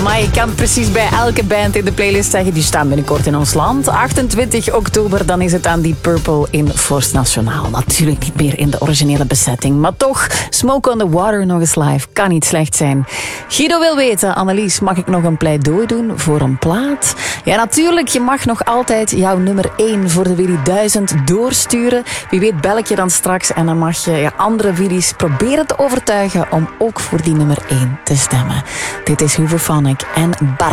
Maar je kan precies bij elke band in de playlist zeggen, die staan binnenkort in ons land. 28 oktober, dan is het aan Deep Purple in Forst Nationaal. Natuurlijk niet meer in de originele bezetting. Maar toch, Smoke on the Water nog eens live. Kan niet slecht zijn. Guido wil weten, Annelies, mag ik nog een pleidooi doen voor een plaat? Ja, natuurlijk, je mag nog altijd jouw nummer 1 voor de Willy 1000 doorsturen. Wie weet bel ik je dan straks en dan mag je andere Willy's proberen te overtuigen om ook voor die nummer 1 te stemmen. Dit is Hooverphonic en Bar.